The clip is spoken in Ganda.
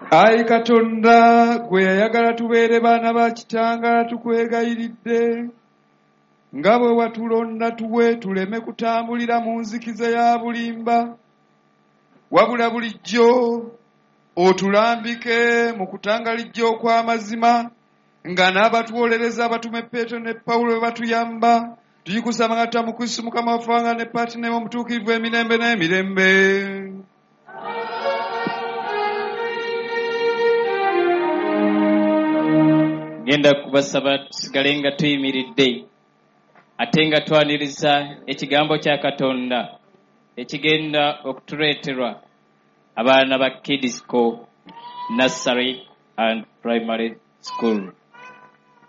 Ayi Katonda gwe yayagala tubeere baana ba kitanga tukwegayiridde nga bwe watulonda tuwe tuleme kutambulira mu nzikiza ya bulimba wabula bulijjo otulambike mu kutangalijja okw'amazima nga n'abatuwolereza abatume Peetero ne Pawulo batuyamba tuyikusaba nga tutamu Kristo Mukama waffe ne Patine omutuukirivu emirembe n'emirembe. Genda kubasaba tusigale nga tuyimiridde ate nga twaniriza ekigambo kya Katonda ekigenda okutuleeterwa abaana ba Kids School Nursery and Primary School.